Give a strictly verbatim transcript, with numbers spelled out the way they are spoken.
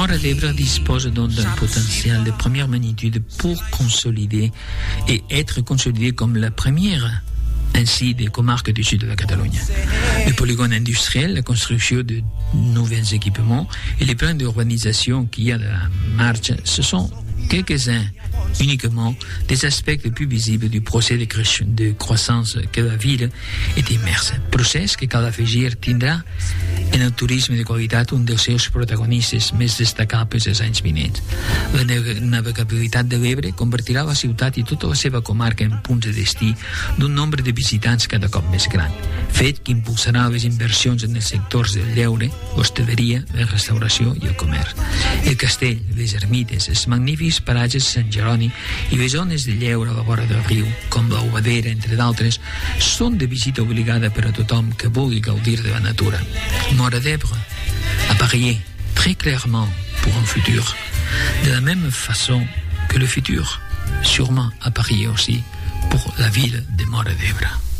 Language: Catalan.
Móra d'Ebre dispose donc d'un potentiel de première magnitude pour consolider et être consolidé comme la première ainsi des comarques du sud de la Catalogne. Le polygone industriel, la construction de nouveaux équipements et les plans d'urbanisation qu'il y a à la marche, ce sont quelques-uns uniquement des aspects les plus visibles du procès de, cre- de croissance que la ville est immerse. Procés que cal afegir tindrà en el turisme de qualitat un dels seus protagonistes més destacables els anys vinents. La navegabilitat de l'Ebre convertirà la ciutat i tota la seva comarca en punts de destí d'un nombre de visitants cada cop més gran, fet que impulsarà les inversions en els sectors del lleure, l'hostaleria, la restauració i el comerç. El castell, les ermites, els magnífics paratges de Sant Jeroni i les zones de lleure a la vora del riu, com la Ubadera, entre d'altres, són de visita obligada per a tothom que vulgui gaudir de la natura. Móra d'Ebre apparaît très clairement pour un futur, de la même façon que le futur sûrement apparaît aussi pour la ville de Móra d'Ebre.